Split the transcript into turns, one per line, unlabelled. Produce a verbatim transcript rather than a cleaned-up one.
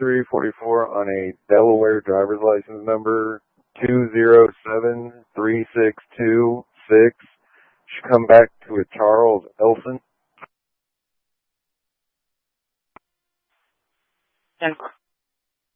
three forty-four on a Delaware driver's license number two zero seven three six two six. Should come back to a Charles Elson.
ten four.